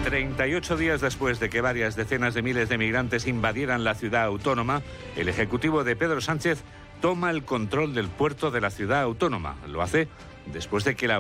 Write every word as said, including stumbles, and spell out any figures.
treinta y ocho días después de que varias decenas de miles de migrantes invadieran la ciudad autónoma, el Ejecutivo de Pedro Sánchez toma el control del puerto de la ciudad autónoma. Lo hace después de que la